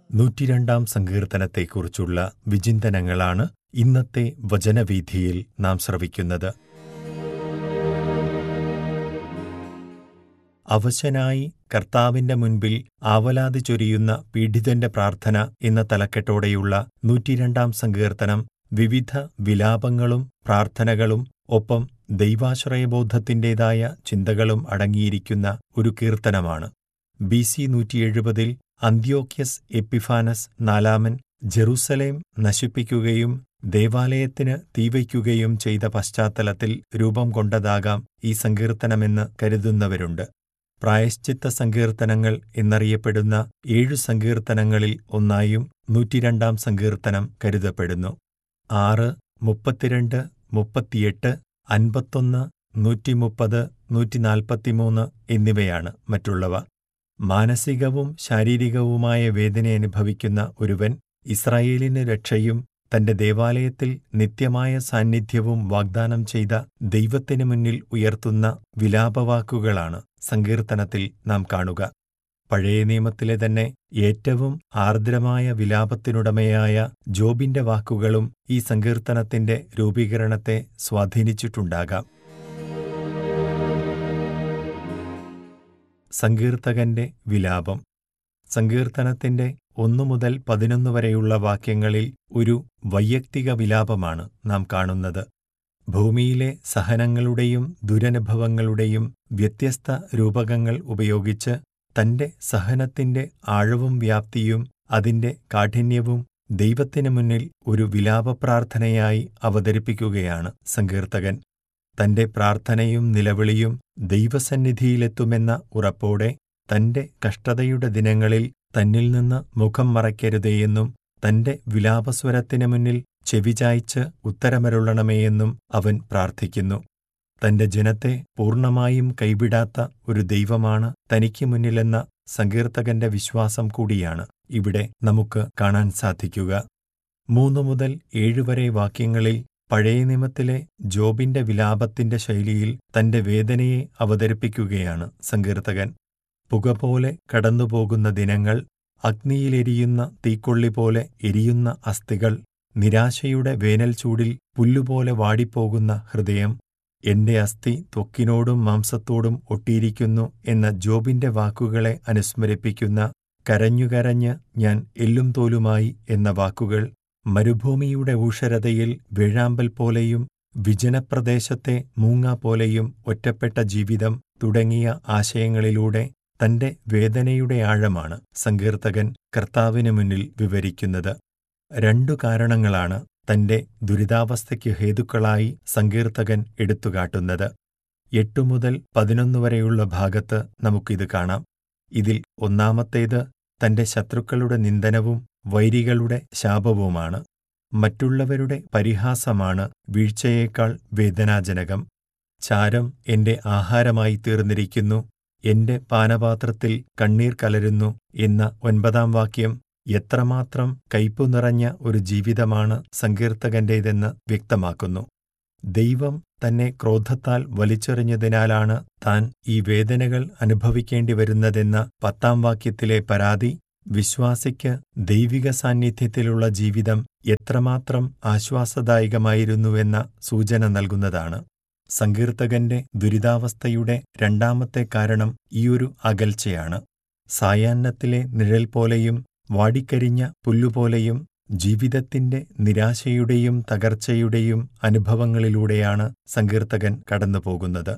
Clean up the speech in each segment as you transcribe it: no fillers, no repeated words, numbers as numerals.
102 സങ്കീർത്തനത്തെക്കുറിച്ചുള്ള വിചിന്തനങ്ങളാണ് ഇന്നത്തെ വചനവീഥിയിൽ നാം ശ്രവിക്കുന്നത്. അവശനായി കർത്താവിന്റെ മുൻപിൽ ആവലാതി ചൊരിയുന്ന പീഡിതന്റെ പ്രാർത്ഥന എന്ന തലക്കെട്ടോടെയുള്ള 102 സങ്കീർത്തനം വിവിധ വിലാപങ്ങളും പ്രാർത്ഥനകളും ഒപ്പം ദൈവാശ്രയബോധത്തിന്റേതായ ചിന്തകളും അടങ്ങിയിരിക്കുന്ന ഒരു കീർത്തനമാണ്. BC 170 അന്ത്യോക്യസ് എപ്പിഫാനസ് നാലാമൻ ജെറുസലേം നശിപ്പിക്കുകയും ദേവാലയത്തിന് തീവയ്ക്കുകയും ചെയ്ത പശ്ചാത്തലത്തിൽ രൂപം കൊണ്ടതാകാം ഈ സങ്കീർത്തനമെന്ന് കരുതുന്നവരുണ്ട്. പ്രായശ്ചിത്ത സങ്കീർത്തനങ്ങൾ എന്നറിയപ്പെടുന്ന 7 സങ്കീർത്തനങ്ങളിൽ ഒന്നായും 102 സങ്കീർത്തനം കരുതപ്പെടുന്നു. 6, 32, 38, 51, 130, 143 എന്നിവയാണ് മറ്റുള്ളവ. മാനസികവും ശാരീരികവുമായ വേദന അനുഭവിക്കുന്ന ഒരുവൻ ഇസ്രായേലിന് രക്ഷയും തന്റെ ദേവാലയത്തിൽ നിത്യമായ സാന്നിധ്യവും വാഗ്ദാനം ചെയ്ത ദൈവത്തിനു മുന്നിൽ ഉയർത്തുന്ന വിലാപവാക്കുകളാണ് സങ്കീർത്തനത്തിൽ നാം കാണുക. പഴയ നിയമത്തിലെ തന്നെ ഏറ്റവും ആർദ്രമായ വിലാപത്തിനുടമയായ ജോബിന്റെ വാക്കുകളും ഈ സങ്കീർത്തനത്തിന്റെ രൂപീകരണത്തെ സ്വാധീനിച്ചിട്ടുണ്ടാകാം. സങ്കീർത്തകന്റെ വിലാപം. സങ്കീർത്തനത്തിന്റെ 1 മുതൽ 11 വരെയുള്ള വാക്യങ്ങളിൽ ഒരു വൈയക്തിക വിലാപമാണ് നാം കാണുന്നത്. ഭൂമിയിലെ സഹനങ്ങളുടെയും ദുരനുഭവങ്ങളുടെയും വ്യത്യസ്ത രൂപകങ്ങൾ ഉപയോഗിച്ച് തന്റെ സഹനത്തിന്റെ ആഴവും വ്യാപ്തിയും അതിന്റെ കാഠിന്യവും ദൈവത്തിനു മുന്നിൽ ഒരു വിലാപപ്രാർത്ഥനയായി അവതരിപ്പിക്കുകയാണ് സങ്കീർത്തകൻ. തന്റെ പ്രാർത്ഥനയും നിലവിളിയും ദൈവസന്നിധിയിലെത്തുമെന്ന ഉറപ്പോടെ തന്റെ കഷ്ടതയുടെ ദിനങ്ങളിൽ തന്നിൽ നിന്ന് മുഖം മറയ്ക്കരുതേയെന്നും തന്റെ വിലാപസ്വരത്തിനു മുന്നിൽ ചെവിചായ്ച്ച് ഉത്തരമരുളണമേയെന്നും അവൻ പ്രാർത്ഥിക്കുന്നു. തന്റെ ജനത്തെ പൂർണ്ണമായും കൈവിടാത്ത ഒരു ദൈവമാണ് തനിക്ക് മുന്നിലെന്ന സങ്കീർത്തകന്റെ വിശ്വാസം കൂടിയാണ് ഇവിടെ നമുക്ക് കാണാൻ സാധിക്കുക. 3 മുതൽ 7 വരെ വാക്യങ്ങളിൽ പഴയ നിയമത്തിലെ ജോബിന്റെ വിലാപത്തിന്റെ ശൈലിയിൽ തന്റെ വേദനയെ അവതരിപ്പിക്കുകയാണ് സങ്കീർത്തകൻ. പുക പോലെ കടന്നുപോകുന്ന ദിനങ്ങൾ, അഗ്നിയിലെരിയുന്ന തീക്കൊള്ളി പോലെ എരിയുന്ന അസ്ഥികൾ, നിരാശയുടെ വേനൽ ചൂടിൽ പുല്ലുപോലെ വാടിപ്പോകുന്ന ഹൃദയം, എന്റെ അസ്ഥി ത്വക്കിനോടും മാംസത്തോടും ഒട്ടിയിരിക്കുന്നു എന്ന ജോബിന്റെ വാക്കുകളെ അനുസ്മരിപ്പിക്കുന്ന കരഞ്ഞുകരഞ്ഞ് ഞാൻ എല്ലും തോലുമായി എന്ന വാക്കുകൾ, മരുഭൂമിയുടെ ഊഷരതയിൽ വേഴാമ്പൽ പോലെയും വിജനപ്രദേശത്തെ മൂങ്ങ പോലെയും ഒറ്റപ്പെട്ട ജീവിതം തുടങ്ങിയ ആശയങ്ങളിലൂടെ തന്റെ വേദനയുടെ ആഴമാണ് സങ്കീർത്തകൻ കർത്താവിനു മുന്നിൽ വിവരിക്കുന്നത്. 2 കാരണങ്ങളാണ് തന്റെ ദുരിതാവസ്ഥയ്ക്ക് ഹേതുക്കളായി സങ്കീർത്തകൻ എടുത്തുകാട്ടുന്നത്. 8 മുതൽ 11 വരെയുള്ള ഭാഗത്ത് നമുക്കിത് കാണാം. ഇതിൽ ഒന്നാമത്തേത് തന്റെ ശത്രുക്കളുടെ നിന്ദനവും വൈരികളുടെ ശാപവുമാണ്. മറ്റുള്ളവരുടെ പരിഹാസമാണ് വീഴ്ചയേക്കാൾ വേദനാജനകം. ചാരം എന്റെ ആഹാരമായി തീർന്നിരിക്കുന്നു, എന്റെ പാനപാത്രത്തിൽ കണ്ണീർ കലരുന്നു എന്ന 9-ാം വാക്യം എത്രമാത്രം കയ്പു നിറഞ്ഞ ഒരു ജീവിതമാണ് സങ്കീർത്തകന്റേതെന്ന് വ്യക്തമാക്കുന്നു. ദൈവം തന്നെ ക്രോധത്താൽ വലിച്ചെറിഞ്ഞതിനാലാണ് താൻ ഈ വേദനകൾ അനുഭവിക്കേണ്ടി വരുന്നതെന്ന 10-ാം വാക്യത്തിലെ പരാതി വിശ്വാസിക്ക് ദൈവിക സാന്നിധ്യത്തിലുള്ള ജീവിതം എത്രമാത്രം ആശ്വാസദായകമായിരുന്നുവെന്ന സൂചന നൽകുന്നതാണ്. സങ്കീർത്തകന്റെ ദുരിതാവസ്ഥയുടെ 2-ാമത്തെ കാരണം ഈയൊരു അകൽച്ചയാണ്. സായാഹ്നത്തിലെ നിഴൽ പോലെയും വാടിക്കരിഞ്ഞ പുല്ലുപോലെയും ജീവിതത്തിന്റെ നിരാശയുടെയും തകർച്ചയുടെയും അനുഭവങ്ങളിലൂടെയാണ് സങ്കീർത്തകൻ കടന്നുപോകുന്നത്.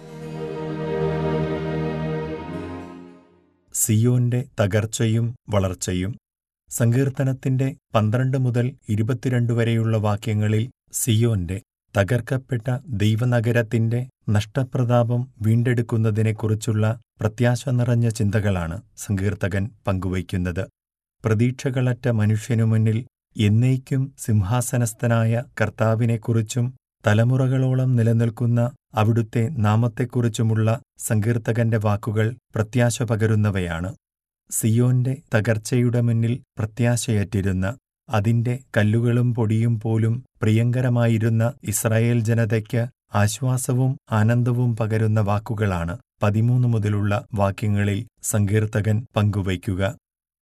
സിയോന്റെ തകർച്ചയും വളർച്ചയും. സങ്കീർത്തനത്തിന്റെ 12 മുതൽ 22 വരെയുള്ള വാക്യങ്ങളിൽ സിയോന്റെ, തകർക്കപ്പെട്ട ദൈവനഗരത്തിന്റെ നഷ്ടപ്രതാപം വീണ്ടെടുക്കുന്നതിനെക്കുറിച്ചുള്ള പ്രത്യാശ നിറഞ്ഞ ചിന്തകളാണ് സങ്കീർത്തകൻ പങ്കുവയ്ക്കുന്നത്. പ്രതീക്ഷകളറ്റ മനുഷ്യനു മുന്നിൽ എന്നേക്കും സിംഹാസനസ്ഥനായ കർത്താവിനെക്കുറിച്ചും തലമുറകളോളം നിലനിൽക്കുന്ന അവിടുത്തെ നാമത്തെക്കുറിച്ചുമുള്ള സങ്കീർത്തകന്റെ വാക്കുകൾ പ്രത്യാശ പകരുന്നവയാണ്. സിയോന്റെ തകർച്ചയുടെ മുന്നിൽ പ്രത്യാശയറ്റിരുന്ന, അതിന്റെ കല്ലുകളും പൊടിയും പോലും പ്രിയങ്കരമായിരുന്ന ഇസ്രായേൽ ജനതയ്ക്ക് ആശ്വാസവും ആനന്ദവും പകരുന്ന വാക്കുകളാണ് 13 മുതലുള്ള വാക്യങ്ങളിൽ സങ്കീർത്തകൻ പങ്കുവയ്ക്കുക.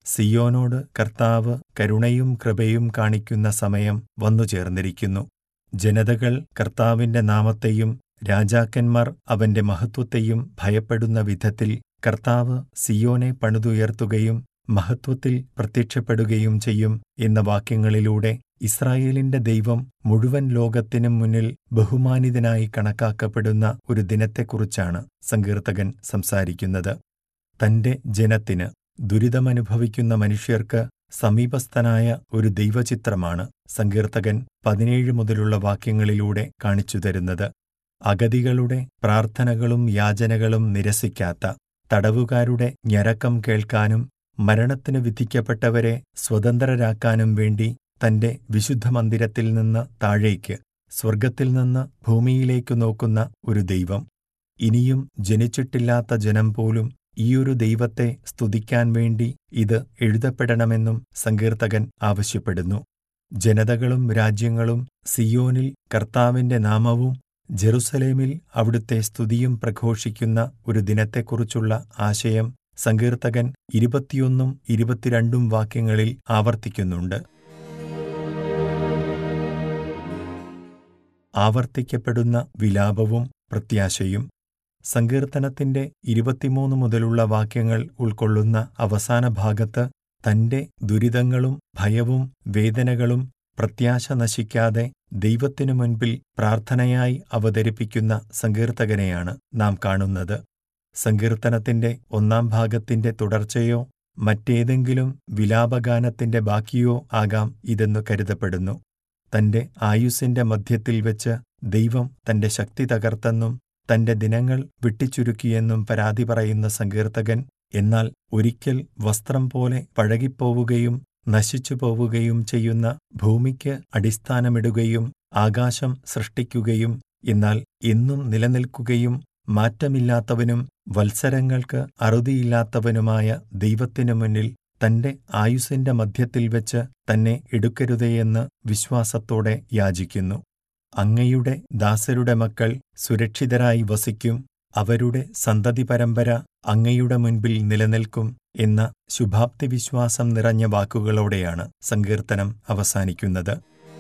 സിയോനോട് കർത്താവ് കരുണയും കൃപയും കാണിക്കുന്ന സമയം വന്നുചേർന്നിരിക്കുന്നു. ജനതകൾ കർത്താവിന്റെ നാമത്തെയും രാജാക്കന്മാർ അവന്റെ മഹത്വത്തെയും ഭയപ്പെടുന്ന വിധത്തിൽ കർത്താവ് സിയോനെ പണിതുയർത്തുകയും മഹത്വത്തിൽ പ്രത്യക്ഷപ്പെടുകയും ചെയ്യും എന്ന വാക്യങ്ങളിലൂടെ ഇസ്രായേലിന്റെ ദൈവം മുഴുവൻ ലോകത്തിനും മുന്നിൽ ബഹുമാനിതനായി കണക്കാക്കപ്പെടുന്ന ഒരു ദിനത്തെക്കുറിച്ചാണ് സങ്കീർത്തകൻ സംസാരിക്കുന്നത്. തന്റെ ജനത്തിന്, ദുരിതമനുഭവിക്കുന്ന മനുഷ്യർക്ക് സമീപസ്ഥനായ ഒരു ദൈവചിത്രമാണ് സങ്കീർത്തകൻ 17 മുതലുള്ള വാക്യങ്ങളിലൂടെ കാണിച്ചുതരുന്നത്. അഗതികളുടെ പ്രാർത്ഥനകളും യാചനകളും നിരസിക്കാത്ത, തടവുകാരുടെ ഞരക്കം കേൾക്കാനും മരണത്തിന് വിധിക്കപ്പെട്ടവരെ സ്വതന്ത്രരാക്കാനും വേണ്ടി തന്റെ വിശുദ്ധമന്ദിരത്തിൽ നിന്ന് താഴേക്ക്, സ്വർഗത്തിൽ നിന്ന് ഭൂമിയിലേക്ക് നോക്കുന്ന ഒരു ദൈവം. ഇനിയും ജനിച്ചിട്ടില്ലാത്ത ജനം പോലും ഈയൊരു ദൈവത്തെ സ്തുതിക്കാൻ വേണ്ടി ഇത് എഴുതപ്പെടണമെന്നും സങ്കീർത്തകൻ ആവശ്യപ്പെടുന്നു. ജനതകളും രാജ്യങ്ങളും സിയോനിൽ കർത്താവിന്റെ നാമവും ജെറുസലേമിൽ അവിടുത്തെ സ്തുതിയും പ്രഘോഷിക്കുന്ന ഒരു ദിനത്തെക്കുറിച്ചുള്ള ആശയം സങ്കീർത്തകൻ 21 22 വാക്യങ്ങളിൽ ആവർത്തിക്കുന്നുണ്ട്. ആവർത്തിക്കപ്പെടുന്ന വിലാപവും പ്രത്യാശയും. സങ്കീർത്തനത്തിന്റെ 23 മുതലുള്ള വാക്യങ്ങൾ ഉൾക്കൊള്ളുന്ന അവസാന ഭാഗത്ത് തന്റെ ദുരിതങ്ങളും ഭയവും വേദനകളും പ്രത്യാശ നശിക്കാതെ ദൈവത്തിനു മുൻപിൽ പ്രാർത്ഥനയായി അവതരിപ്പിക്കുന്ന സങ്കീർത്തകനെയാണ് നാം കാണുന്നത്. സങ്കീർത്തനത്തിന്റെ 1 ഭാഗത്തിന്റെ തുടർച്ചയോ മറ്റേതെങ്കിലും വിലാപഗാനത്തിന്റെ ബാക്കിയോ ആകാം ഇതെന്നു കരുതപ്പെടുന്നു. തന്റെ ആയുസ്സിന്റെ മധ്യത്തിൽ വെച്ച് ദൈവം തന്റെ ശക്തി തകർത്തെന്നും തന്റെ ദിനങ്ങൾ വെട്ടിച്ചുരുക്കിയെന്നും പരാതി പറയുന്ന സങ്കീർത്തകൻ, എന്നാൽ ഒരിക്കൽ വസ്ത്രം പോലെ പഴകിപ്പോവുകയും നശിച്ചുപോവുകയും ചെയ്യുന്ന ഭൂമിക്ക് അടിസ്ഥാനമിടുകയും ആകാശം സൃഷ്ടിക്കുകയും എന്നാൽ എന്നും നിലനിൽക്കുകയും മാറ്റമില്ലാത്തവനും വത്സരങ്ങൾക്ക് അറുതിയില്ലാത്തവനുമായ ദൈവത്തിനു മുന്നിൽ തന്റെ ആയുസ്സിന്റെ മധ്യത്തിൽ വെച്ച് തന്നെ എടുക്കരുതേയെന്ന് വിശ്വാസത്തോടെ യാചിക്കുന്നു. അങ്ങയുടെ ദാസരുടെ മക്കൾ സുരക്ഷിതരായി വസിക്കും, അവരുടെ സന്തതി പരമ്പര അങ്ങയുടെ മുൻപിൽ നിലനിൽക്കും എന്ന ശുഭാപ്തി വിശ്വാസം നിറഞ്ഞ വാക്കുകളോടെയാണ് സങ്കീർത്തനം അവസാനിക്കുന്നത്.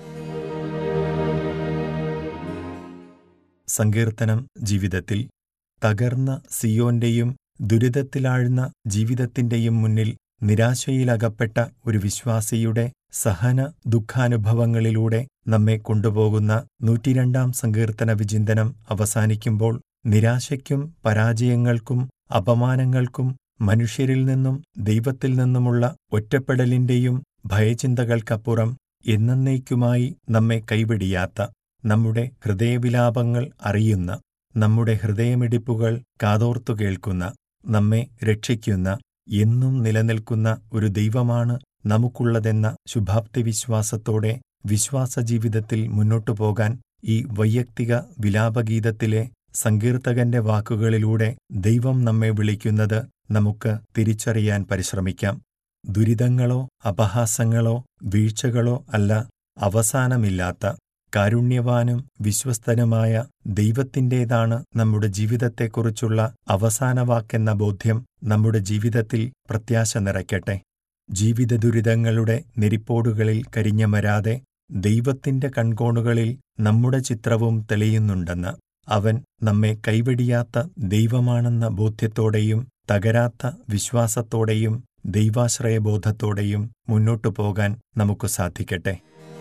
സങ്കീർത്തനം ജീവിതത്തിൽ തകർന്ന സിയോന്റെയും ദുരിതത്തിലാഴ്ന്ന ജീവിതത്തിന്റെയും മുന്നിൽ നിരാശയിലകപ്പെട്ട ഒരു വിശ്വാസിയുടെ സഹന ദുഃഖാനുഭവങ്ങളിലൂടെ നമ്മെ കൊണ്ടുപോകുന്ന 102 സങ്കീർത്തന വിചിന്തനം അവസാനിക്കുമ്പോൾ നിരാശയ്ക്കും പരാജയങ്ങൾക്കും അപമാനങ്ങൾക്കും മനുഷ്യരിൽ നിന്നും ദൈവത്തിൽ നിന്നുമുള്ള ഒറ്റപ്പെടലിന്റെയും ഭയചിന്തകൾക്കപ്പുറം എന്നേക്കുമായി നമ്മെ കൈവെടിയാത്ത, നമ്മുടെ ഹൃദയവിലാപങ്ങൾ അറിയുന്ന, നമ്മുടെ ഹൃദയമിടിപ്പുകൾ കാതോർത്തു കേൾക്കുന്ന, നമ്മെ രക്ഷിക്കുന്ന, എന്നും നിലനിൽക്കുന്ന ഒരു ദൈവമാണ് നമുക്കുള്ളതെന്ന ശുഭാപ്തി വിശ്വാസത്തോടെ വിശ്വാസജീവിതത്തിൽ മുന്നോട്ടു പോകാൻ ഈ വൈയക്തിക വിലാപഗീതത്തിലെ സങ്കീർത്തകന്റെ വാക്കുകളിലൂടെ ദൈവം നമ്മെ വിളിക്കുന്നത് നമുക്ക് തിരിച്ചറിയാൻ പരിശ്രമിക്കാം. ദുരിതങ്ങളോ അപഹാസങ്ങളോ വീഴ്ചകളോ അല്ല, അവസാനമില്ലാത്ത കാരുണ്യവാനും വിശ്വസ്തനുമായ ദൈവത്തിൻ്റേതാണ് നമ്മുടെ ജീവിതത്തെക്കുറിച്ചുള്ള അവസാന വാക്കെന്ന ബോധ്യം നമ്മുടെ ജീവിതത്തിൽ പ്രത്യാശ നിറയ്ക്കട്ടെ. ജീവിത ദുരിതങ്ങളുടെ നെരിപ്പോടുകളിൽ കരിഞ്ഞമരാതെ ദൈവത്തിന്റെ കൺകോണുകളിൽ നമ്മുടെ ചിത്രവും തെളിയുന്നുണ്ടെന്ന്, അവൻ നമ്മെ കൈവെടിയാത്ത ദൈവമാണെന്ന ബോധ്യത്തോടെയും തകരാത്ത വിശ്വാസത്തോടെയും ദൈവാശ്രയബോധത്തോടെയും മുന്നോട്ടു പോകാൻ നമുക്ക് സാധിക്കട്ടെ.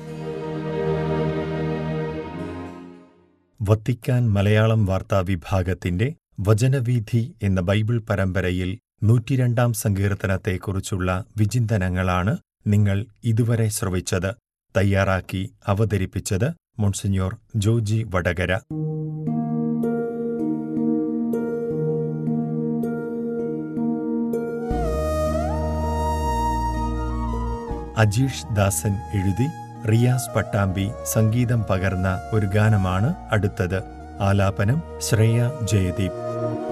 വത്തിക്കാൻ മലയാളം വാർത്താ വിഭാഗത്തിന്റെ വചനവീഥി എന്ന ബൈബിൾ പരമ്പരയിൽ 102 സങ്കീർത്തനത്തെക്കുറിച്ചുള്ള വിചിന്തനങ്ങളാണ് നിങ്ങൾ ഇതുവരെ ശ്രവിച്ചത്. തയ്യാറാക്കി അവതരിപ്പിച്ചത് മോൺസിഞ്ഞോർ ജോജി വടകര. അജീഷ് ദാസൻ എഴുതി റിയാസ് പട്ടാമ്പി സംഗീതം പകർന്ന ഒരു ഗാനമാണ് അടുത്തത്. ആലാപനം ശ്രേയ ജയദീപ്.